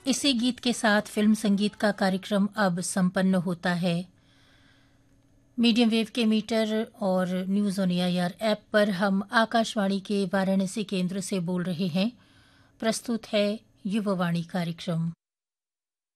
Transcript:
इसी गीत के साथ फिल्म संगीत का कार्यक्रम अब संपन्न होता है। मीडियम वेव के मीटर और न्यूज़ ऑन एआईआर ऐप पर हम आकाशवाणी के वाराणसी केंद्र से बोल रहे हैं। प्रस्तुत है युवावाणी कार्यक्रम।